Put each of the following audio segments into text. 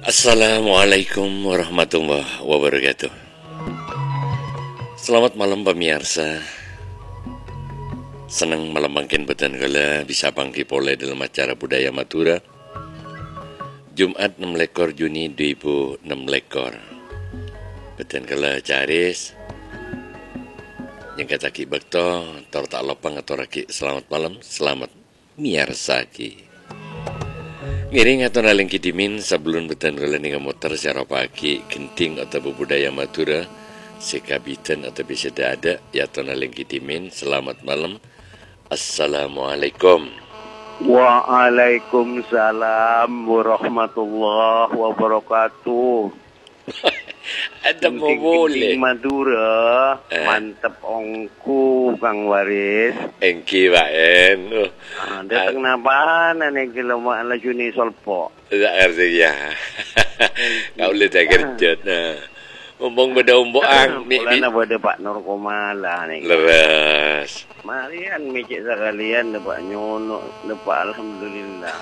Assalamualaikum warahmatullahi wabarakatuh. Selamat malam pemirsa. Senang melambangkan betan kala bisa bangkit pole dalam acara budaya Madura. Jumat 6 lekor Juni 2006 lekor. Betan kala caris. Yang kata ki bekto, tor tak lopang atau raki selamat malam, selamat miarsa ki. Ngiring atau naling kitimin sebelum betan kala ni motor secara pagi genting atau budaya Madura sekabitan atau bisa ada ya atau naling kitimin selamat malam. Assalamualaikum. Waalaikumsalam warahmatullahi wabarakatuh. Ada mau boleh Madura, mantep ongku Kang Waris. Engki Pak En. Datang napaan ane kilo ala Juni solpo. Tak ngerti ya. Kau boleh tak kerja nah. Ngomong beda umboang. Mulanya beda Pak Nur Komala nih. Leres. Marian micik sekalian dapat nyono, dapat alhamdulillah.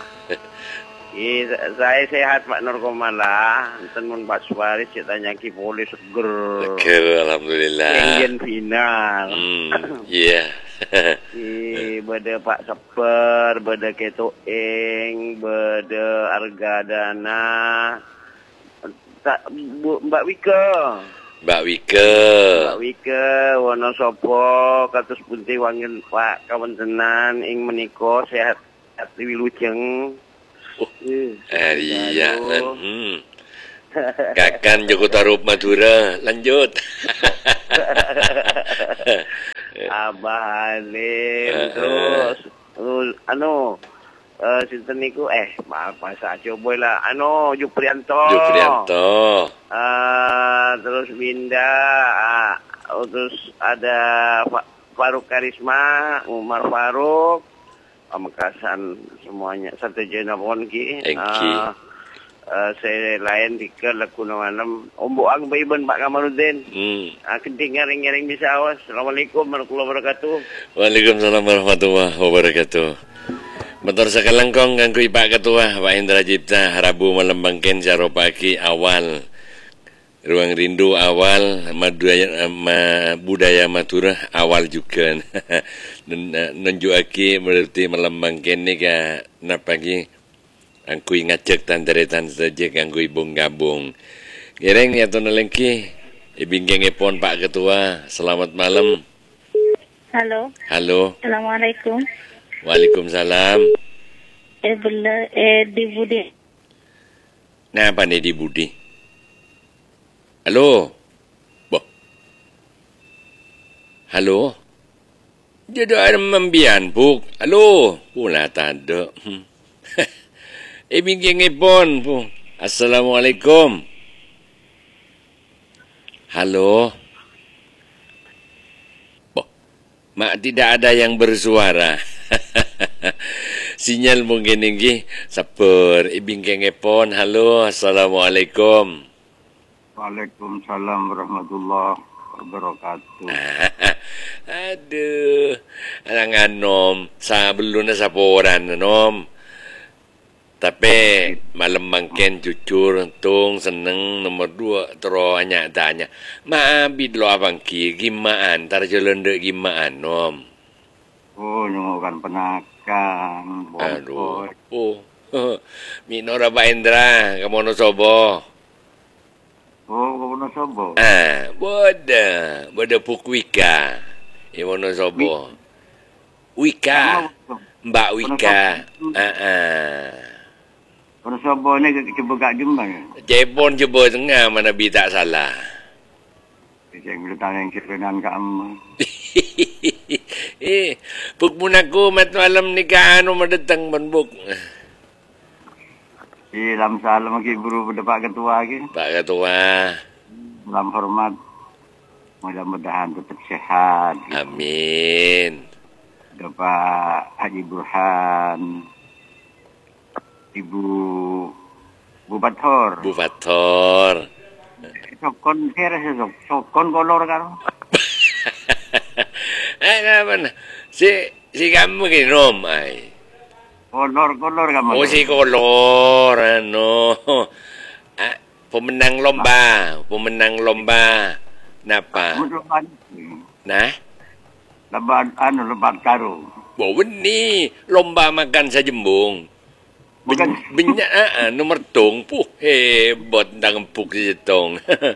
Saya sehat Pak Nur Komala. Tenun Pak Suwaris ceritanya ki polis seger. Seger alhamdulillah. Enggen final. Iya. Beda Pak Seper, beda Ketoeng, beda Argadana. Mbak Wika. Mbak Wika, Wonosobo, katus punti wangin Pak kawan tenan, ing meniko sehat hati wilujeng. Iya kan. Kakan Joko Tarup Madura, lanjut. Abah Halim, terus sinten niku maaf masa coba lah Juprianto. Terus Winda, terus ada Faruk Karisma, Umar Faruk, Pamekasan semuanya satu jenabon ki. Saya lain di ke Lakunawanam Omboang Baiban Pak Kamarudin. Kenting ngaring-ngaring bisa awas. Assalamualaikum warahmatullahi wabarakatuh. Waalaikumsalam warahmatullahi wabarakatuh. Motor sakalangkong kanggo Pak Ketua Pak Indra Cipta Rabu melembangkan jaro pagi awal ruang rindu awal budaya Madura awal juga nunjukake berarti melembangkan ni ka na pagi angku ngajak tandaretan saja kanggo ibung gabung gereng ya to nalengki ibingengipon Pak Ketua selamat malam. Halo. Assalamualaikum. Waalaikumsalam. Di Budi. Nah, apa nih di Budi? Halo. Boh. Halo. Jodoh ada membian, Buk. Halo. Pula tak ada. Bingkingipon, Buk. Assalamualaikum. Halo. Boh. Mak tidak ada yang bersuara. Sinyal mungkin ini sabar ibingkengepon. Halo, assalamualaikum. Waalaikumsalam warahmatullahi wabarakatuh. Aduh, alang nom sa belum na saporan nom. Tapi malam mangken jujur tung seneng nomor 2 terus tanya maabid lo abang ki gimaan tar jalan dek gimaan nom. Oh, nyungukan penakan. Aduh. Minora Pak Indra, kamu no sobo. Kamu no sobo. Boda Pukwika. Ibu no sobo. Wika. Mbak Wika. Kamu sobo ni coba gak jumpa ya? Jepon coba tengah mana bi tak salah. Saya tanya kirinan kamu. Buk munaku mat malam ni ka ano madatang manbuk. Dalam salam lagi buru pada Pak Ketua lagi. Pak Ketua. Dalam hormat. Mudah-mudahan tetap sehat. Amin. Ada Pak Haji Burhan. Ibu Bufator. Sokon kolor kan. Mana? Si kamu ginom ay. Kolor kamu. Oh si kolor ano. Pemenang lomba. Napa? Nah? Lebat karung. Ni lomba makan sajembung. Benyak nomor tong. Hebat dah empuk si tong.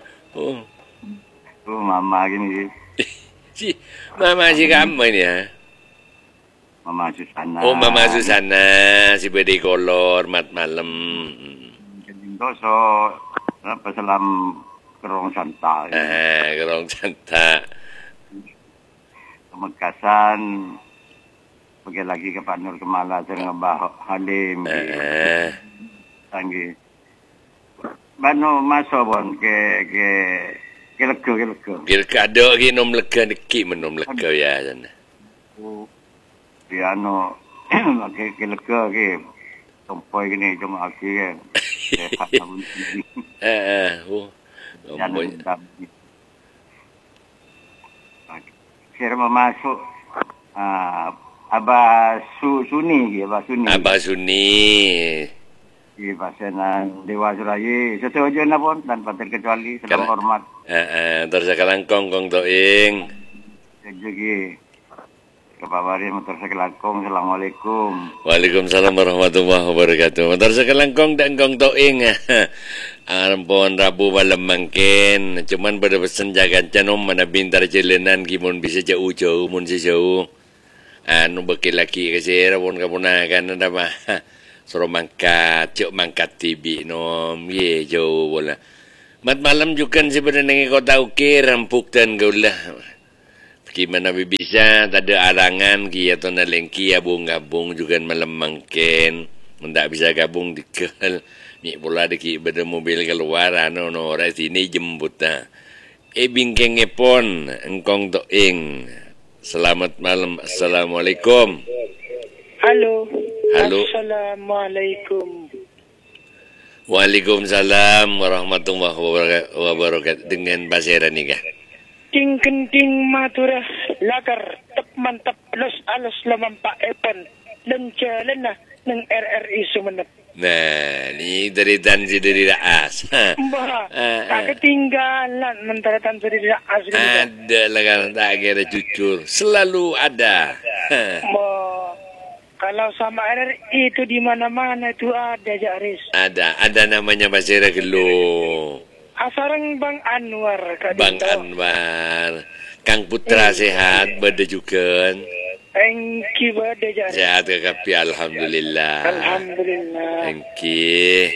Mama gini. Mama si kamu ni Mama Susana. Oh, Mama Susana, si bedi kolor mat malam. Doso apa salam kerong santa. Kerong santa. Pemekasan pergi lagi ke Pak Nur Kemala dengan Mbah Halim. Tanggi. Bano masuk pun ke lego. Kira ada lagi nom lega deki menom lega ya sana. Dia ke lego ke tompoi gini cuma aki kan. Kira masuk Abah Suni. Di pasenan Dewa Suraya. Setuju na pun tanpa terkecuali. Salam hormat. Terus kelangkong kong toing. Setuju Kepabari motor sekelangkong. Assalamualaikum. Waalaikumsalam warahmatullahi wabarakatuh. Motor sekelangkong dan kong toing. Arampon Rabu malam mangkin. Cuman pada pesan jagan canom mana bintar jelenan kimun bisa jauh-jauh mun si jauh. Bakil laki kasi rapon kapunakan ada mah. Suruh mangkat, cuk mangkat TV nom. Ye jauh bola. Mat malam juga sebenarnya kau tahu ke rampuk dan kau lah. Gimana bisa, tak ada arangan, kia atau nalengki, abung-abung juga malam mangken. Tidak bisa gabung dikal. Ni pula deki pada mobil keluar, orang sini jemput. Bingkeng epon, engkong toing. Selamat malam, Assalamualaikum. Halo. Halo. Assalamualaikum. Waalaikumsalam warahmatullahi wabarakatuh. Dengan bahasa ni kah? Ting kenting matura lakar tep mantap los alos lamampa epon lencalan na ng RRI Sumenep. Nah, ni dari tansi dari raas. Bah, ketinggalan mentaratan dari raas. Ada lah kan tak kira jujur, selalu ada. Kalau sama RRI itu di mana-mana itu ada Jaris. Ada namanya Basira Gelo. Asarang Bang Anwar. Bang Anwar. Kang Putra sehat, bada juga. Thank you bada Jaris. Sehat kakapi, alhamdulillah. Alhamdulillah. Thank you.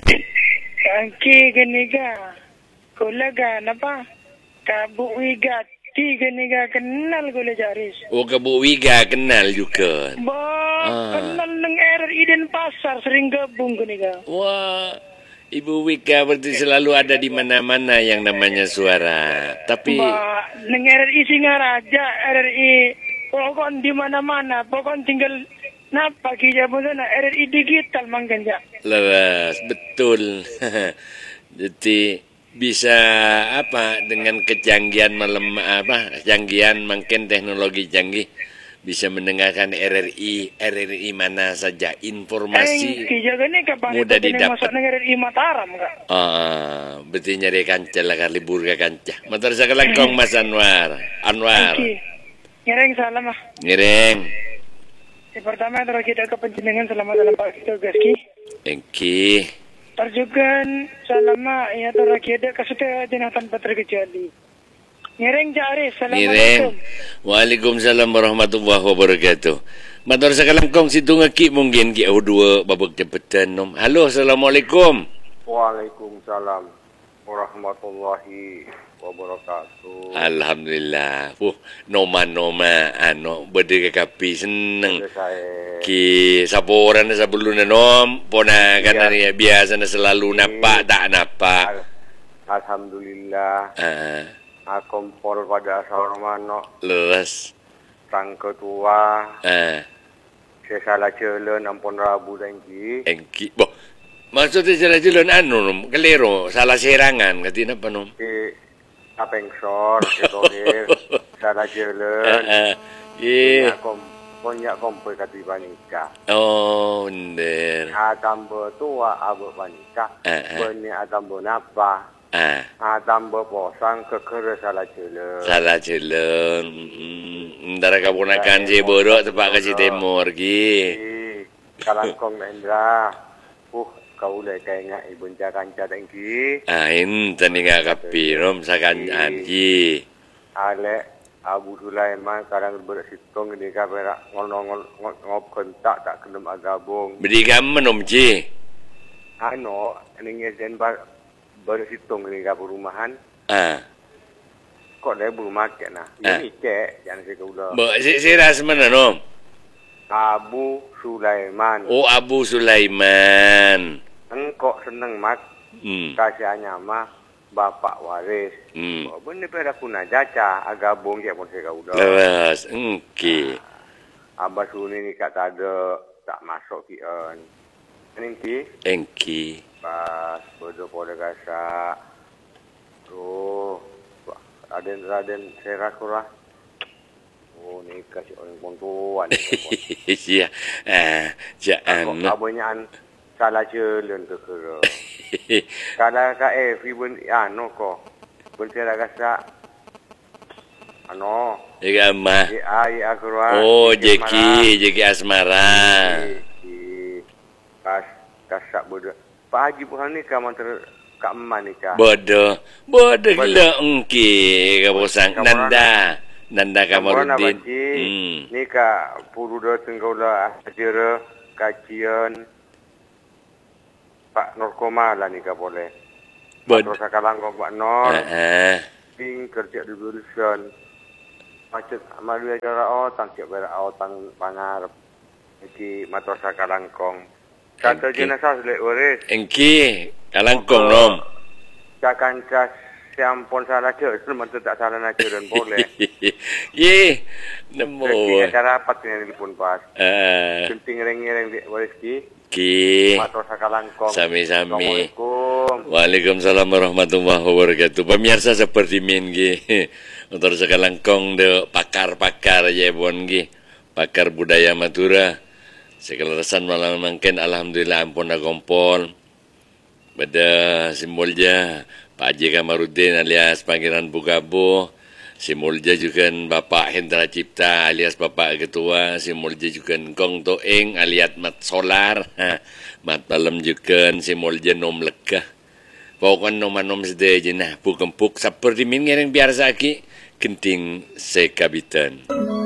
Ganiga. Kulaga napa? Kabu Wiga. Ganiga kenal kula Jaris. Oh, Kabu Wiga kenal juga. Kenal ng RRI dan pasar sering gabung ganiga. Wah. Ibu Wika berarti selalu ada di mana-mana yang namanya suara. Tapi neng RRI Singaraja, RRI pokok di mana-mana, pokok tinggal napa kita pun sana RRI digital mangganja. Lepas betul. Jadi bisa apa dengan kecanggihan kecanggihan mungkin teknologi canggih. Bisa mendengarkan RRI mana saja informasi mudah didapat. RRI Mataram enggak? Berarti nyari kancah lah kali libur ke kancah. Motor sekelakong Mas Anwar. Ngereng salam ah. Ngereng. Yang pertama terus kita kepentingan selamat dalam Pak Kita Gaski. Engki. Terjugan selama ya terus kita kesudah jenah tanpa terkecuali. Ngereng Jaris, Assalamualaikum. Waalaikumsalam warahmatullahi wabarakatuh. Matur sakalangkong situ ngaki mungkin ki dua babak jemputan nom. Halo, Assalamualaikum. Waalaikumsalam warahmatullahi wabarakatuh. Alhamdulillah. Noma berde kapi seneng. Ki saporan sabuluna nom pona kan biasa selalu napa tak napa. Alhamdulillah. Kompol pada Saurmano. Lepas. Tang ketua. Saya salah jalan ampun Rabu Engki. Maksudnya salah jalan kelero salah serangan katina apa nom? Apengsor, salah jalan. Konyak kompoi kati panika. Oh, bener. Tambah tua abu panika. Beni tambah napa. Tambah posang kekere salah jelen. Salah jelen. Ntar kapunakan si borok tepak ke si timur ki. Kalangkong Indra. Kau le kaya ibun jakanca tengki. Enten nga kapirom sa kanyan ki. Ale Abu Sulaiman kadang bersitong ini kamera ngop kontak tak kendem agabung. Beri kamu nom ci. Ini ngesen bersitong ini ke perumahan. Kok dia berumah ke nah? Ini cek jangan saya udah. Si ras mana nom? Abu Sulaiman. Oh, Abu Sulaiman. Engkau seneng mat. Kasihannya mah bapak waris. Bener pada kuna jaca agabung dia pun saya udah. Lepas, engki. Abah Suni ni kat ada tak masuk kian. Engki. Engki. Pas bodoh pada gasak. Raden Seras kurang. Oh ni kasih orang pontuan. Iya. Jangan. Abahnya salah jalan ke kera. Kada ka ibun ko. Bun saya gasak. Ika mah. Iya kurang. Oh, Jeki Asmara. Pas gasak bodoh. Pak Haji Burhan ni kamu Kak Eman ni kah? Bodoh gila engki kaposang Nanda Kamarudin. Ni ka Puruda Tenggala Ajara kajian Pak Norkoma lah ni ka boleh. Bodoh Sakalangkong Pak Nor. Ting kerja di Wilson. Macet malu acara tangkap berak tang pangarep. Iki Mator Sakalangkong. Kata jenazah selek waris. Engki Kalangkong nom. Jangan siampun salah je, cuma tak salah nak dan boleh. Ye, nemo. Jadi cara rapat ni pun pas. Penting reng-reng di waris ki. Matur Sakalangkong. Sami-sami. Waalaikumsalam warahmatullahi wabarakatuh. Pemirsa seperti min ki. Matur Sakalangkong de pakar-pakar je bon ki. Pakar budaya Madura. Sekelasan malam mangken alhamdulillah ampun gompol. Pada simbolnya Pak Haji Kamarudin alias Pangeran Bugabo, simbolnya juga Bapak Hendra Cipta alias Bapak Ketua, simbolnya juga Kong Toeng alias Mat Solar, Mat Malam juga simbolnya Nom Lekah. Pokoknya nom sedaya jenah pukempuk seperti min ngereng biasa ki kenting sekabitan.